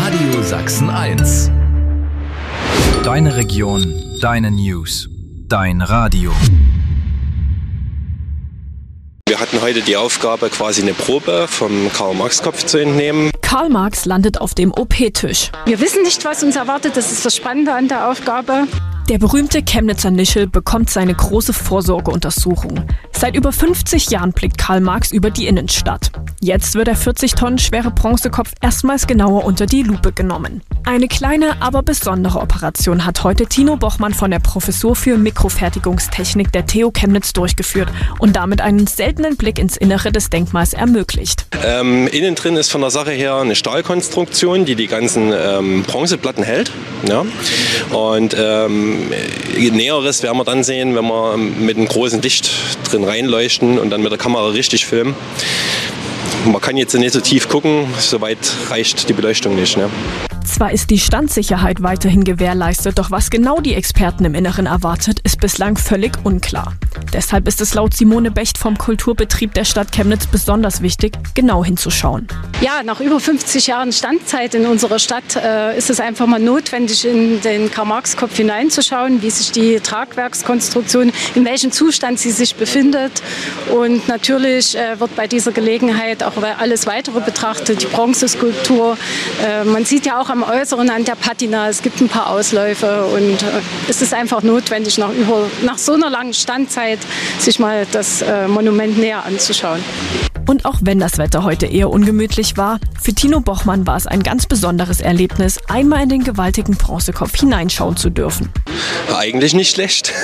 Radio Sachsen 1. Deine Region, deine News, dein Radio. Wir hatten heute die Aufgabe, quasi eine Probe vom Karl-Marx-Kopf zu entnehmen. Karl Marx landet auf dem OP-Tisch. Wir wissen nicht, was uns erwartet. Das ist das Spannende an der Aufgabe. Der berühmte Chemnitzer Nischel bekommt seine große Vorsorgeuntersuchung. Seit über 50 Jahren blickt Karl Marx über die Innenstadt. Jetzt wird der 40 Tonnen schwere Bronzekopf erstmals genauer unter die Lupe genommen. Eine kleine, aber besondere Operation hat heute Tino Bochmann von der Professur für Mikrofertigungstechnik der TU Chemnitz durchgeführt und damit einen seltenen Blick ins Innere des Denkmals ermöglicht. Innen drin ist von der Sache her eine Stahlkonstruktion, die ganzen Bronzeplatten hält. Ja? Und Näheres werden wir dann sehen, wenn wir mit einem großen Licht drin reinleuchten und dann mit der Kamera richtig filmen. Man kann jetzt nicht so tief gucken, soweit reicht die Beleuchtung nicht. Ne? Zwar ist die Standsicherheit weiterhin gewährleistet, doch was genau die Experten im Inneren erwartet, ist bislang völlig unklar. Deshalb ist es laut Simone Becht vom Kulturbetrieb der Stadt Chemnitz besonders wichtig, genau hinzuschauen. Ja, nach über 50 Jahren Standzeit in unserer Stadt ist es einfach mal notwendig, in den Karl-Marx-Kopf hineinzuschauen, wie sich die Tragwerkskonstruktion, in welchem Zustand sie sich befindet. Und natürlich wird bei dieser Gelegenheit auch alles Weitere betrachtet, die Bronzeskulptur. Man sieht ja auch am Äußeren an der Patina, es gibt ein paar Ausläufe und es ist einfach notwendig, nach so einer langen Standzeit sich mal das Monument näher anzuschauen. Und auch wenn das Wetter heute eher ungemütlich war, für Tino Bochmann war es ein ganz besonderes Erlebnis, einmal in den gewaltigen Bronzekopf hineinschauen zu dürfen. Eigentlich nicht schlecht.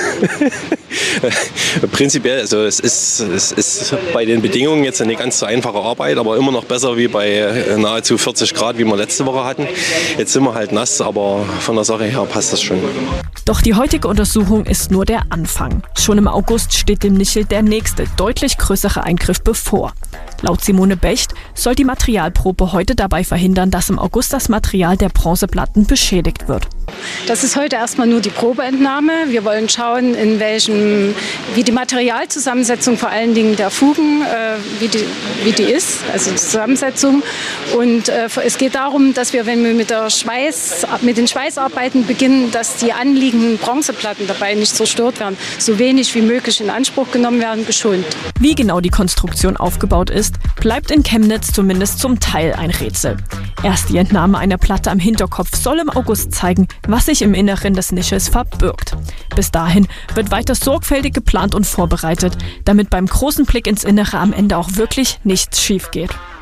Prinzipiell, also es ist bei den Bedingungen jetzt eine ganz so einfache Arbeit, aber immer noch besser wie bei nahezu 40 Grad, wie wir letzte Woche hatten. Jetzt sind wir halt nass, aber von der Sache her passt das schon. Doch die heutige Untersuchung ist nur der Anfang. Schon im August steht dem Nischel der nächste, deutlich größere Eingriff bevor. Laut Simone Becht soll die Materialprobe heute dabei verhindern, dass im August das Material der Bronzeplatten beschädigt wird. Das ist heute erstmal nur die Probeentnahme. Wir wollen schauen, wie die Materialzusammensetzung, vor allen Dingen der Fugen, wie die ist, also die Zusammensetzung. Und es geht darum, dass wir, wenn wir mit den Schweißarbeiten beginnen, dass die anliegenden Bronzeplatten dabei nicht zerstört werden, so wenig wie möglich in Anspruch genommen werden, geschont. Wie genau die Konstruktion aufgebaut ist, bleibt in Chemnitz zumindest zum Teil ein Rätsel. Erst die Entnahme einer Platte am Hinterkopf soll im August zeigen, was sich im Inneren des Nischels verbirgt. Bis dahin wird weiter sorgfältig geplant und vorbereitet, damit beim großen Blick ins Innere am Ende auch wirklich nichts schief geht.